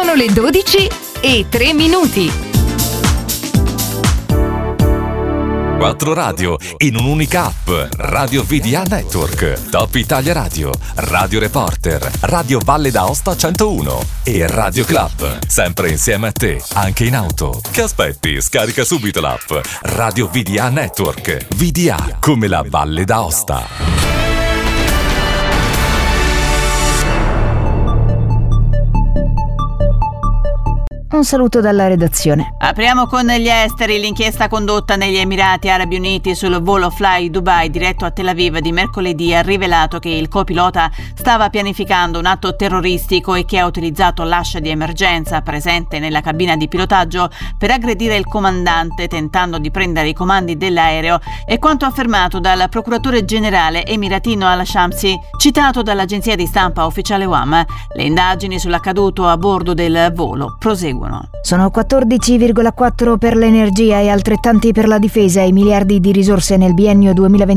Sono le 12:03. 4 radio in un'unica app. Radio VDA Network, Top Italia Radio, Radio Reporter, Radio Valle d'Aosta 101 e Radio Club. Sempre insieme a te, anche in auto. Che aspetti? Scarica subito l'app Radio VDA Network. VDA come la Valle d'Aosta. Un saluto dalla redazione. Apriamo con gli esteri. L'inchiesta condotta negli Emirati Arabi Uniti sul volo Fly Dubai diretto a Tel Aviv di mercoledì ha rivelato che il copilota stava pianificando un atto terroristico e che ha utilizzato l'ascia di emergenza presente nella cabina di pilotaggio per aggredire il comandante tentando di prendere i comandi dell'aereo, è quanto affermato dal procuratore generale emiratino Al-Shamsi, citato dall'agenzia di stampa ufficiale WAM. Le indagini sull'accaduto a bordo del volo proseguono. Sono 14,4 per l'energia e altrettanti per la difesa i miliardi di risorse nel biennio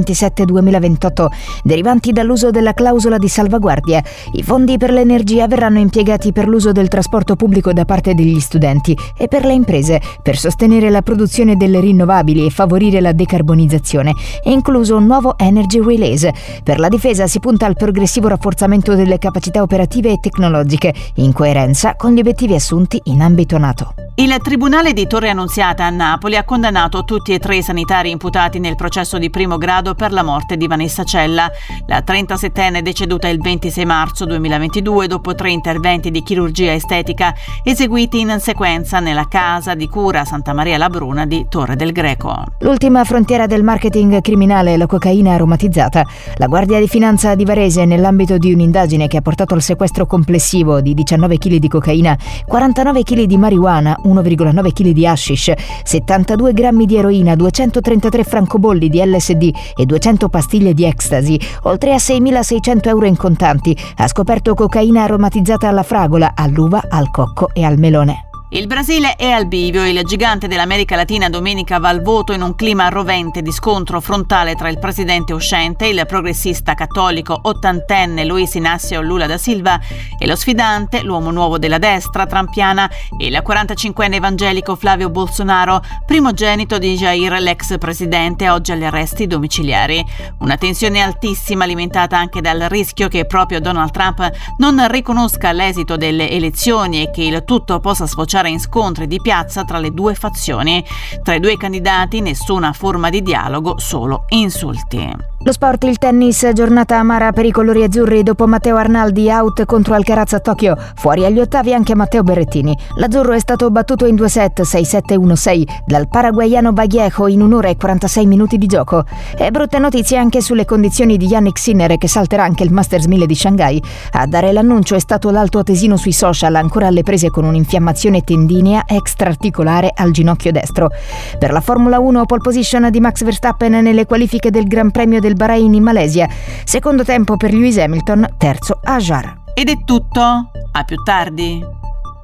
2027-2028 derivanti dall'uso della clausola di salvaguardia. I fondi per l'energia verranno impiegati per l'uso del trasporto pubblico da parte degli studenti e per le imprese, per sostenere la produzione delle rinnovabili e favorire la decarbonizzazione, incluso un nuovo Energy Release. Per la difesa si punta al progressivo rafforzamento delle capacità operative e tecnologiche, in coerenza con gli obiettivi assunti in ambito NATO. Il Tribunale di Torre Annunziata a Napoli ha condannato tutti e 3 i sanitari imputati nel processo di primo grado per la morte di Vanessa Cella. La 37enne deceduta il 26 marzo 2022 dopo 3 interventi di chirurgia estetica eseguiti in sequenza nella casa di cura Santa Maria la Bruna di Torre del Greco. L'ultima frontiera del marketing criminale è la cocaina aromatizzata. La Guardia di Finanza di Varese, nell'ambito di un'indagine che ha portato al sequestro complessivo di 19 kg di cocaina, 49 kg di marijuana, 1,9 kg di hashish, 72 grammi di eroina, 233 francobolli di LSD e 200 pastiglie di ecstasy, oltre a 6.600 euro in contanti. Ha scoperto cocaina aromatizzata alla fragola, all'uva, al cocco e al melone. Il Brasile è al bivio. Il gigante dell'America Latina domenica va al voto in un clima rovente di scontro frontale tra il presidente uscente, il progressista cattolico ottantenne Luiz Inácio Lula da Silva, e lo sfidante, l'uomo nuovo della destra trampiana, il 45enne evangelico Flavio Bolsonaro, primogenito di Jair, l'ex presidente, oggi agli arresti domiciliari. Una tensione altissima alimentata anche dal rischio che proprio Donald Trump non riconosca l'esito delle elezioni e che il tutto possa sfociare in scontri di piazza tra le due fazioni. Tra i due candidati nessuna forma di dialogo, solo insulti. Lo sport, il tennis, giornata amara per i colori azzurri dopo Matteo Arnaldi out contro Alcaraz a Tokyo. Fuori agli ottavi anche Matteo Berrettini. L'azzurro è stato battuto in 2 set, 6-7 e 1-6, dal paraguaiano Vallejo in 1 ora e 46 minuti di gioco. E brutte notizie anche sulle condizioni di Jannik Sinner, che salterà anche il Masters 1000 di Shanghai. A dare l'annuncio è stato l'alto atesino sui social, ancora alle prese con un'infiammazione tendinea extraarticolare al ginocchio destro. Per la Formula 1, pole position di Max Verstappen nelle qualifiche del Gran Premio del Bahrain in Malesia. Secondo tempo per Lewis Hamilton, terzo Ajar. Ed è tutto. A più tardi.